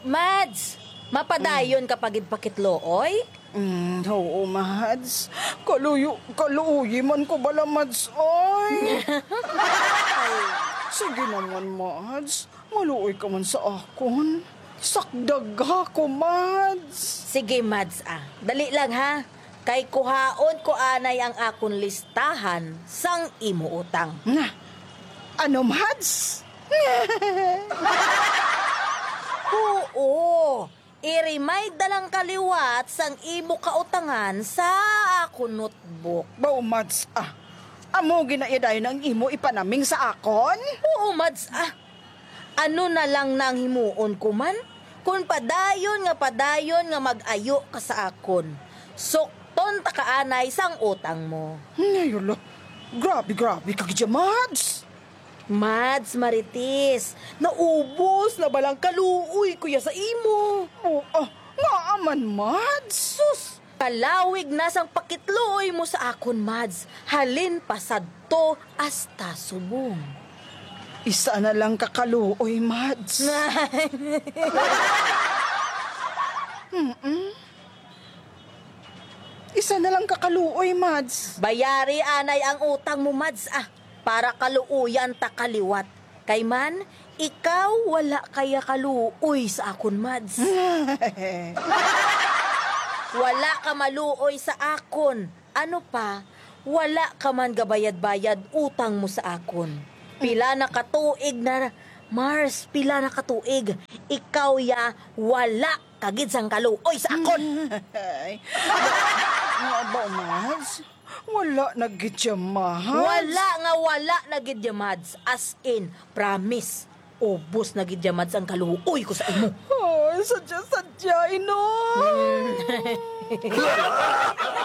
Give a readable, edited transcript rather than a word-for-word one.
Mads, mapadayon kapag ipakitlo-oy? Oo, Mads. Kaluyi man ko bala, Mads, oy. Sige naman, Mads. Maluoy ka man sa akon. Sakdag ko, Mads. Sige, Mads, dali lang ha. Kay kuhaon ko anay ang akon listahan sang imo utang. Na, ano, Mads? Oo, i-remind na lang kaliwat sang imo kautangan sa akon notebook. Bao, Mads, amo ginaiday ng imo ipanaming sa akon? Oo, Mads, ano na lang nang himuon ko man? Kung padayon nga mag-ayo ka sa akon, sukton ta kaanay sang utang mo. Ngayon, grabe ka gidya, Mads. Mads, Marites, naubos na balang kaluoy kuya sa imo. Nga aman, Mads. Sus, kalawig na sang pakitluoy mo sa akon, Mads. Halin pasadto hasta subong. Isa na lang kakaluoy, Mads. Isa na lang kakaluoy, Mads. Bayari anay ang utang mo, Mads, para kaluuyan ta kaliwat. Kay man, ikaw wala kaya kaluoy sa akon, Mads. Wala ka maluoy sa akon. Ano pa, wala ka man gabayad-bayad utang mo sa akon. Pila na katuig na, Mars, pila na katuig. Ikaw ya, wala kagid sang kaluoy sa akon. Nga ba, Mads? Wala na gidya, Mads. Wala na gidya, Mads. As in, promise. Ubos na gidya, Mads, ang kaluoy ko sa imo. Sadya, ino.